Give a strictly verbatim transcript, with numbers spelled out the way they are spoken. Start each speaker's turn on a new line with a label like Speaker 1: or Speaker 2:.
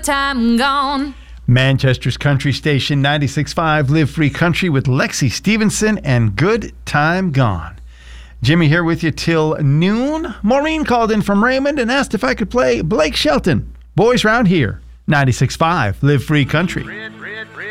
Speaker 1: time gone.
Speaker 2: Manchester's country station ninety-six point five Live Free Country with Lexi Stevenson and Good Time Gone. Jimmy here with you till noon. Maureen called in from Raymond and asked if I could play Blake Shelton. Boys Round Here, ninety-six point five Live Free Country.